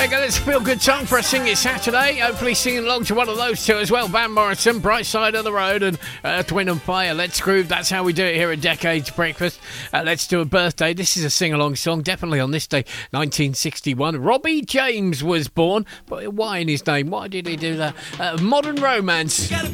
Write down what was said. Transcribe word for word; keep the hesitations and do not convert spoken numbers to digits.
There you go, that's a feel good song for a Sing It Saturday. Hopefully singing along to one of those two as well. Van Morrison, Bright Side of the Road, and Earth, Wind and Fire. Let's groove. That's how we do it here at Decades Breakfast. Uh, let's do a birthday. This is a sing-along song, definitely on this day, nineteen sixty-one. Robbie James was born, but why in his name? Why did he do that? Uh, Modern Romance. You gotta